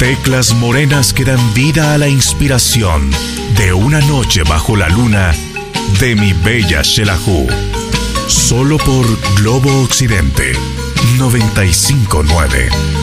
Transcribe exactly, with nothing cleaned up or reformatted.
Teclas morenas que dan vida a la inspiración de una noche bajo la luna de mi bella Xelajú. Solo por Globo Occidente noventa y cinco punto nueve.